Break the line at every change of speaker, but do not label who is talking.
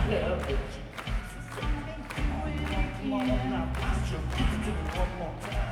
Yeah, bitch. Come on now, put your feet to me one more time.